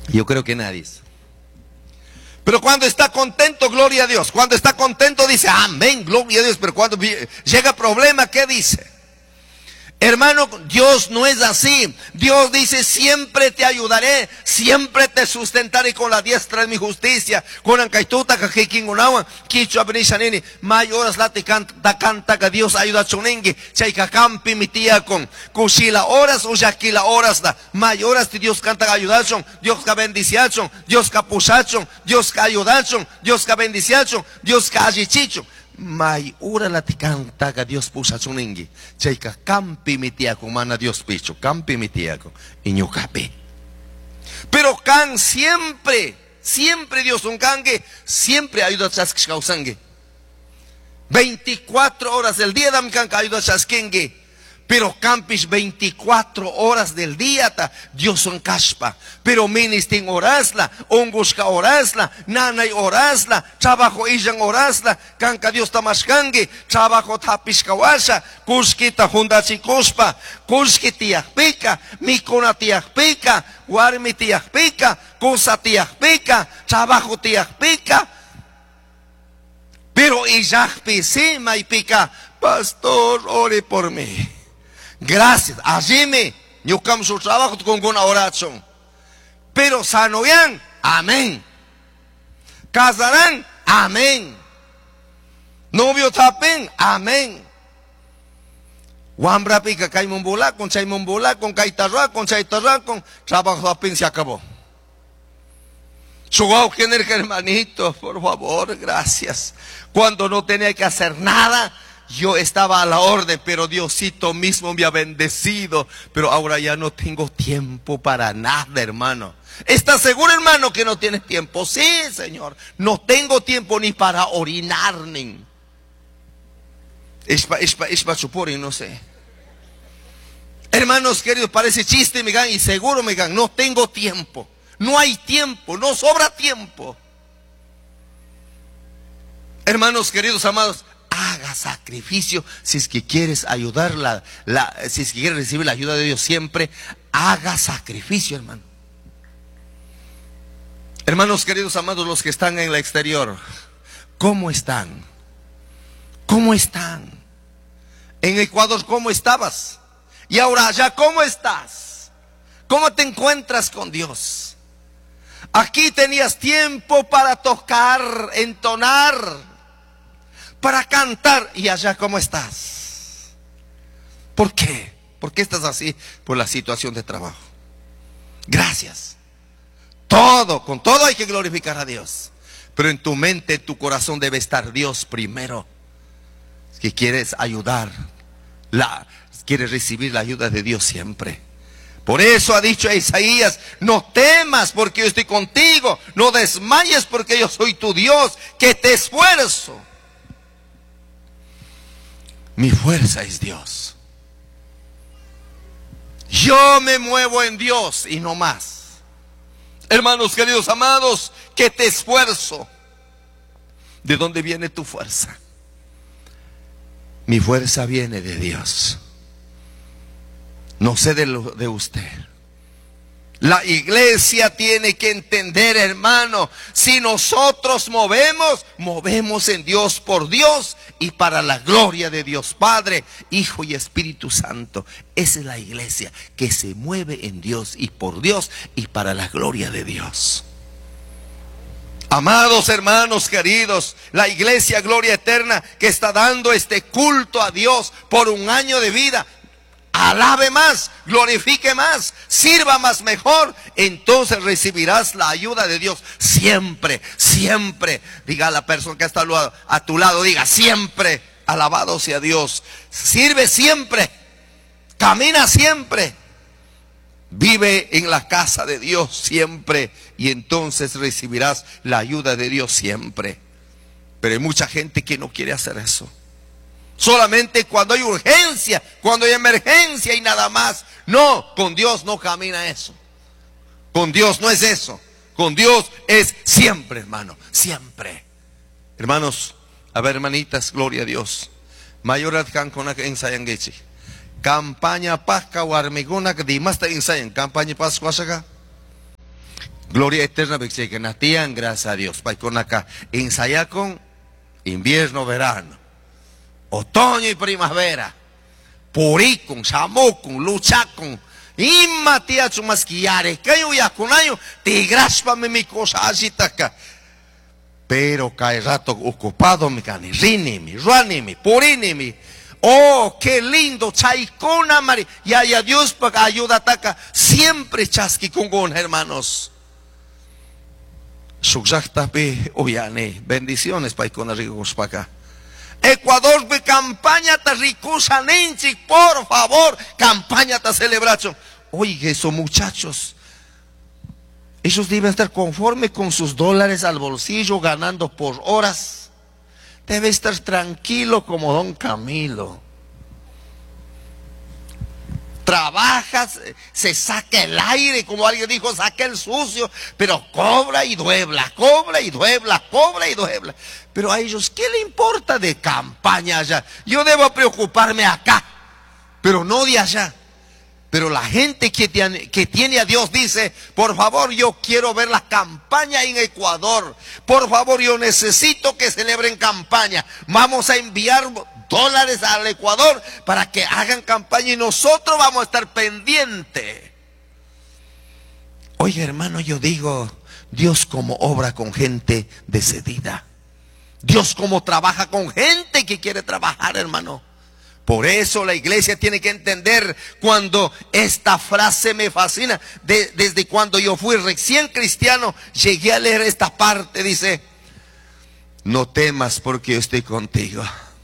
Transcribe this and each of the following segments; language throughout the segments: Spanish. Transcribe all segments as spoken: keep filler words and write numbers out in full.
Yo creo que nadie. Pero cuando está contento, gloria a Dios. Cuando está contento dice, amén, gloria a Dios. Pero cuando llega problema, ¿qué dice? Hermano, Dios no es así. Dios dice, siempre te ayudaré, siempre te sustentaré con la diestra de mi justicia. Con ancaituta que kingunawan, kicho abnishanini, mayoras la te canta canta que Dios ayuda chonengue, chaika campi mi tía con kushila horas o yakila horas da, mayoras te Dios canta ayudachon, Dios ka bendiciachon, Dios ka pushachon, Dios ka ayudachon, Dios ka bendiciachon, Dios ka ajichichon. May ura la tikanta ka Dios pusa chunengi. Chaika campi mi tiako mana Dios picho. Campi mi tiako. Iño capi. Pero can siempre, siempre Dios un cangue, siempre ayuda a chaskausangue. veinticuatro horas del día dam can ayuda a chaskenge. Pero campis veinticuatro horas del día ta Dios son caspa. Pero ministin orasla, ongushka orasla, nanay orasla, trabajo illan orasla, canca Dios tamaskange, trabajo tapishkawasha, kuskita hundachi kuspa, kuski tiakpika, mikona tiakpika, warmi tiakpika, kusa tiakpika, trabajo tiakpika. Pero illakpi sí maipika, pastor, ore por mí. Gracias, allí me, yo cambio su trabajo con una oración. Pero sanoyan, amén. Casarán, amén. Novio tapen, amén. Wambra pica, caimumbola, con chaimumbola, con caitarra, con chaitarra, con trabajo tapen se acabó. Chugao, ¿quién es, hermanito? Por favor, gracias. Cuando no tenía que hacer nada, yo estaba a la orden, pero Diosito mismo me ha bendecido. Pero ahora ya no tengo tiempo para nada, hermano. ¿Estás seguro, hermano, que no tienes tiempo? Sí, Señor. No tengo tiempo ni para orinar, ni. Es para chupar, no sé. Hermanos queridos, parece chiste, me gan, y seguro me gan, no tengo tiempo. No hay tiempo, no sobra tiempo. Hermanos queridos, amados, haga sacrificio si es que quieres ayudar, la, la, si es que quieres recibir la ayuda de Dios siempre, haga sacrificio, hermano. Hermanos queridos, amados, los que están en el exterior, ¿cómo están? ¿Cómo están? En Ecuador, ¿cómo estabas? Y ahora allá, ¿cómo estás? ¿Cómo te encuentras con Dios? Aquí tenías tiempo para tocar, entonar, para cantar. Y allá, ¿cómo estás? ¿Por qué? ¿Por qué estás así? Por la situación de trabajo. Gracias. Todo, con todo hay que glorificar a Dios. Pero en tu mente, en tu corazón debe estar Dios primero. Si quieres ayudar, la, quieres recibir la ayuda de Dios siempre. Por eso ha dicho a Isaías, no temas porque yo estoy contigo, no desmayes porque yo soy tu Dios, que te esfuerzo. Mi fuerza es Dios. Yo me muevo en Dios y no más. Hermanos queridos amados, que te esfuerzo. ¿De dónde viene tu fuerza? Mi fuerza viene de Dios. No sé de, lo, de usted. La iglesia tiene que entender, hermano, si nosotros movemos, movemos en Dios, por Dios y para la gloria de Dios Padre, Hijo y Espíritu Santo. Esa es la iglesia que se mueve en Dios y por Dios y para la gloria de Dios. Amados hermanos queridos, la iglesia Gloria Eterna que está dando este culto a Dios por un año de vida, alabe más, glorifique más, sirva más mejor, entonces recibirás la ayuda de Dios siempre, siempre. Diga a la persona que está a tu lado, diga siempre, alabado sea Dios. Sirve siempre, camina siempre, vive en la casa de Dios siempre, y entonces recibirás la ayuda de Dios siempre. Pero hay mucha gente que no quiere hacer eso. Solamente cuando hay urgencia, cuando hay emergencia y nada más. No, con Dios no camina eso. Con Dios no es eso. Con Dios es siempre, hermano, siempre. Hermanos, a ver, hermanitas, gloria a Dios. Mayorat kan konak ensayan gechi. Campaña pasca warmiguna que dimasta ensayan. Campaña pascua saca. Gloria eterna, que natían, gracias a Dios. Para con acá, ensayar con invierno, verano, otoño y primavera, puricon, chamocon, luchacon, y matia chumasquiare, que yo ya con año, te graspame mi cosa así taca. Pero cada rato ocupado me cani, rinimi, ruanimi, purinimi. Oh, qué lindo, chaicona mari. Y haya Dios para ayuda taca, siempre chasqui con hermanos. Bendiciones para con ricos para acá. Ecuador de campaña ta ricosa nenchi, por favor, campaña ta celebración. Oye, esos muchachos, ellos deben estar conformes con sus dólares al bolsillo, ganando por horas. Debe estar tranquilo como don Camilo. Trabajas, se saca el aire, como alguien dijo, saca el sucio, pero cobra y duebla, cobra y duebla, cobra y duebla. Pero a ellos, ¿qué le importa de campaña allá? Yo debo preocuparme acá, pero no de allá. Pero la gente que tiene, que tiene a Dios dice, por favor, yo quiero ver la campaña en Ecuador. Por favor, yo necesito que celebren campaña. Vamos a enviar dólares al Ecuador para que hagan campaña y nosotros vamos a estar pendientes. Oye, hermano, yo digo, Dios como obra con gente decidida. Dios como trabaja con gente que quiere trabajar, hermano. Por eso la iglesia tiene que entender, cuando esta frase me fascina, de, desde cuando yo fui recién cristiano, llegué a leer esta parte, dice, no temas porque yo estoy contigo.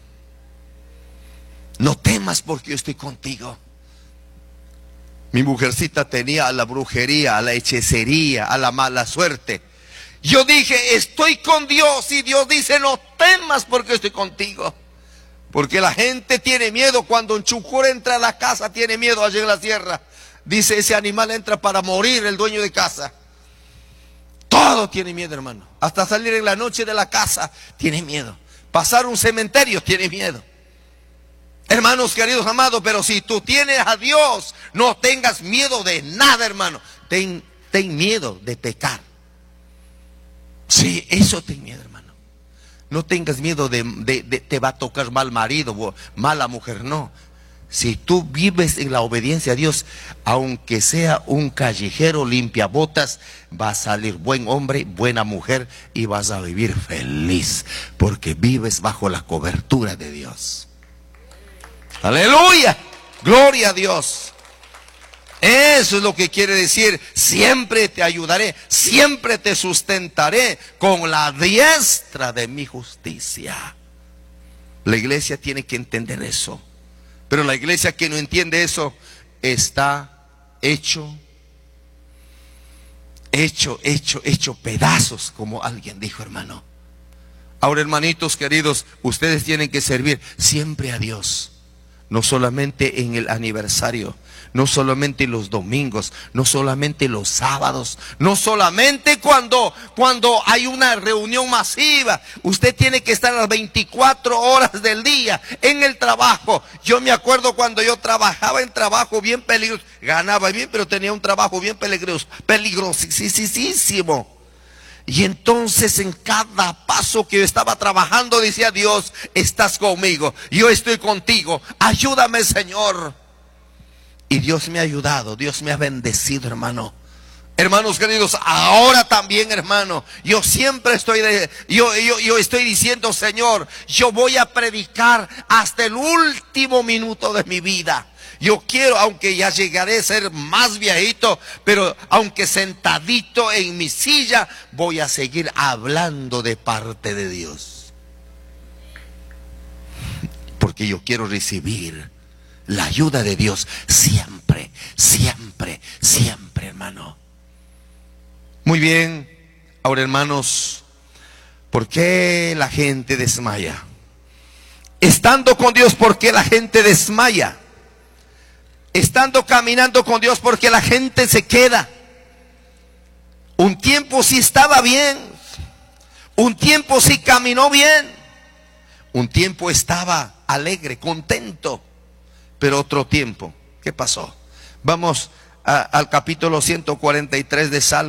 No temas porque yo estoy contigo. Mi mujercita tenía a la brujería, a la hechicería, a la mala suerte. Yo dije, estoy con Dios, y Dios dice, no temas porque estoy contigo. Porque la gente tiene miedo cuando un chucur entra a la casa, tiene miedo allí en la sierra. Dice, ese animal entra para morir, el dueño de casa. Todo tiene miedo, hermano. Hasta salir en la noche de la casa tiene miedo. Pasar un cementerio tiene miedo. Hermanos queridos, amados, pero si tú tienes a Dios, no tengas miedo de nada, hermano. Ten, ten miedo de pecar. Sí, eso ten miedo, hermano. No tengas miedo de, de, de te va a tocar mal marido o mala mujer, no. Si tú vives en la obediencia a Dios, aunque sea un callejero limpiabotas, va a salir buen hombre, buena mujer, y vas a vivir feliz, porque vives bajo la cobertura de Dios. Aleluya, gloria a Dios. Eso es lo que quiere decir, siempre te ayudaré, siempre te sustentaré con la diestra de mi justicia. La iglesia tiene que entender eso. Pero la iglesia que no entiende eso está hecho, hecho, hecho, hecho pedazos, como alguien dijo, hermano. Ahora, hermanitos queridos, ustedes tienen que servir siempre a Dios. No solamente en el aniversario, no solamente los domingos, no solamente los sábados, no solamente cuando, cuando hay una reunión masiva. Usted tiene que estar las veinticuatro horas del día en el trabajo. Yo me acuerdo cuando yo trabajaba en trabajo bien peligroso, ganaba bien, pero tenía un trabajo bien peligroso, peligrosísimo. Y entonces en cada paso que yo estaba trabajando decía, Dios, estás conmigo, yo estoy contigo, ayúdame, Señor. Y Dios me ha ayudado, Dios me ha bendecido, hermano. Hermanos queridos, ahora también, hermano, yo siempre estoy de, yo, yo, yo estoy diciendo, Señor, yo voy a predicar hasta el último minuto de mi vida. Yo quiero, aunque ya llegaré a ser más viejito, pero aunque sentadito en mi silla, voy a seguir hablando de parte de Dios. Porque yo quiero recibir la ayuda de Dios siempre, siempre, siempre, hermano. Muy bien. Ahora, hermanos, ¿por qué la gente desmaya? Estando con Dios, ¿por qué la gente desmaya? Estando caminando con Dios, porque la gente se queda. Un tiempo sí estaba bien, un tiempo sí caminó bien, un tiempo estaba alegre, contento, pero otro tiempo, ¿qué pasó? Vamos a, al capítulo ciento cuarenta y tres de Salmo.